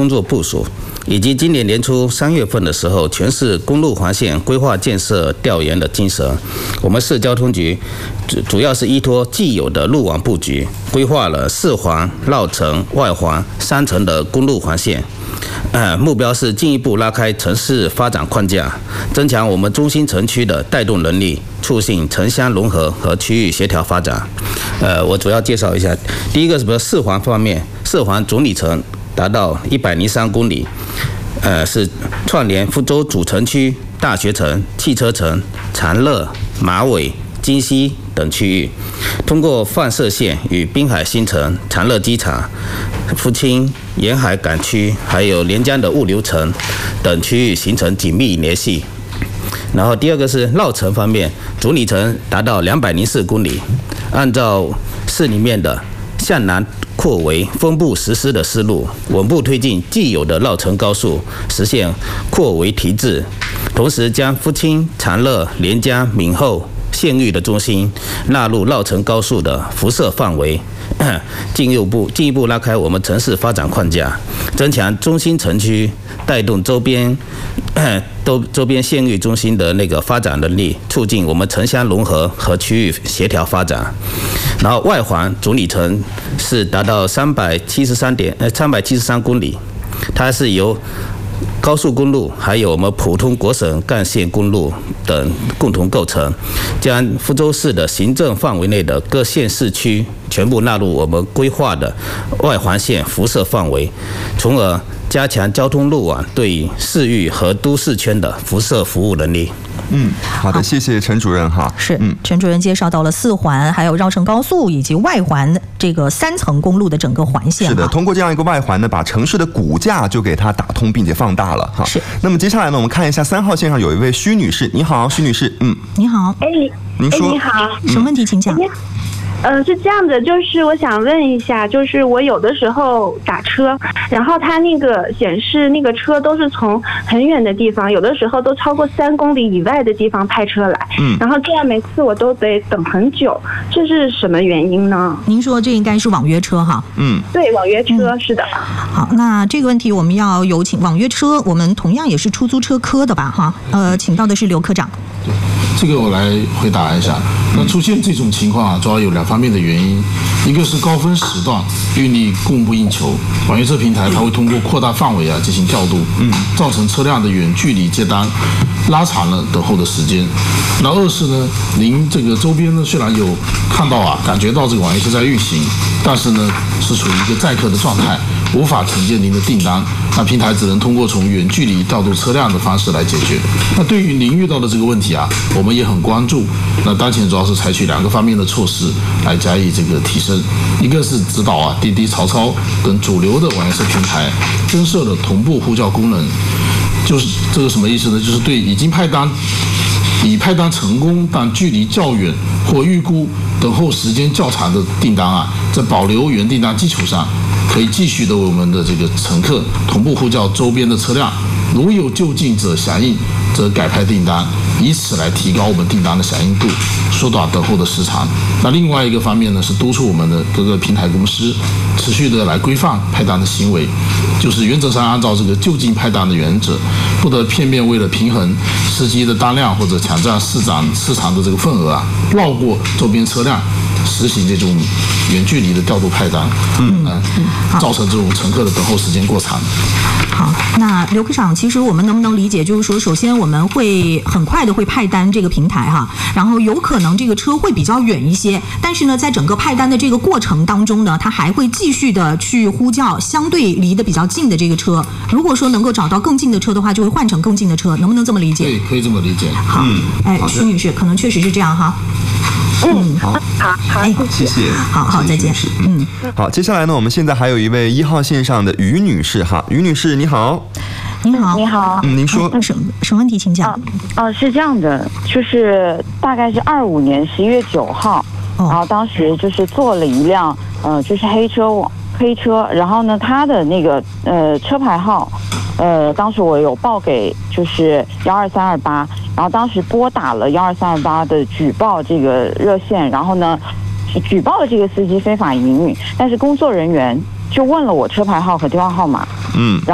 工作部署，以及今年年初3月份的时候，全市公路环线规划建设调研的精神，我们市交通局主要是依托既有的路网布局，规划了4环、绕城、外环3层的公路环线。目标是进一步拉开城市发展框架，增强我们中心城区的带动能力，促进城乡融合和区域协调发展。我主要介绍一下，第一个是4环方面，4环总里程达到103公里，是串联福州主城区、大学城、汽车城、长乐、马尾、金溪等区域，通过放射线与滨海新城、长乐机场、福清沿海港区，还有连江的物流城等区域形成紧密联系。然后第二个是绕城方面，总里程达到204公里，按照市里面的向南扩围、分步实施的思路，稳步推进既有的绕城高速，实现扩围提质，同时将福清、长乐、连江、闽后、县域的中心纳入绕城高速的辐射范围，进一步拉开我们城市发展框架，增强中心城区带动周边县域中心的那个发展能力，促进我们城乡融合和区域协调发展。然后外环总里程是达到373公里，它是由高速公路还有我们普通国省干线公路等共同构成，将福州市的行政范围内的各县市区全部纳入我们规划的外环线辐射范围，从而加强交通路网对市域和都市圈的辐射服务能力。 好的，谢谢陈主任哈。 是，陈主任介绍到了4环，还有绕城高速以及外环这个3层公路的整个环线。 是的，通过这样一个外环呢，把城市的骨架就给它打通并且放大了哈。 是。 那么接下来呢，我们看一下3号线上有一位徐女士，你好，徐女士。 你好。 您说。 你好。 什么问题请讲。 是这样的，就是我想问一下，就是我有的时候打车，然后它那个显示那个车都是从很远的地方，有的时候都超过3公里以外的地方派车来，然后这样每次我都得等很久，这是什么原因呢？ 您说这应该是网约车哈？ 对，网约车是的。 好，那这个问题我们要有请网约车，我们同样也是出租车科的吧哈？请到的是刘科长。 这个我来回答一下。那出现这种情况啊，主要有2方面的原因，一个是高峰时段运力供不应求，网约车平台它会通过扩大范围进行调度，造成车辆的远距离接单，拉长了等候的时间。那2是呢，您这个周边呢虽然有看到感觉到这个网约车在运行，但是呢是处于一个载客的状态，无法承接您的订单，那平台只能通过从远距离调度车辆的方式来解决。那对于您遇到的这个问题我们也很关注。那当前主要是采取2个方面的措施来加以这个提升，一个是指导滴滴、曹操等主流的网约车平台增设了同步呼叫功能。就是这个什么意思呢？就是对已派单成功但距离较远或预估等候时间较长的订单在保留原订单基础上，可以继续的为我们的这个乘客同步呼叫周边的车辆，如有就近者响应，则改派订单，以此来提高我们订单的响应度，缩短等候的时长。那另外一个方面呢，是督促我们的各个平台公司持续的来规范派单的行为，就是原则上按照这个就近派单的原则，不得片面为了平衡司机的单量或者抢占市场的这个份额绕过周边车辆，实行这种远距离的调度派单，造成这种乘客的等候时间过长。 好，那刘科长，其实我们能不能理解，就是说，首先我们会很快的会派单这个平台然后有可能这个车会比较远一些，但是呢，在整个派单的这个过程当中呢，它还会继续的去呼叫相对离得比较近的这个车。如果说能够找到更近的车的话，就会换成更近的车，能不能这么理解？ 对，可以这么理解。 好，徐女士，可能确实是这样哈。 好， 谢谢。 好，再见。 好，接下来呢，我们现在还有一位1号线上的于女士哈，于女士你好。 你好， 你好。 您说什么问题，请讲。 是这样的，就是大概是25年11月9号，然后当时就是坐了一辆就是黑车，然后呢，他的那个车牌号，当时我有报给就是12328，然后当时拨打了12328的举报这个热线，然后呢，举报了这个司机非法营运，但是工作人员就问了我车牌号和电话号码，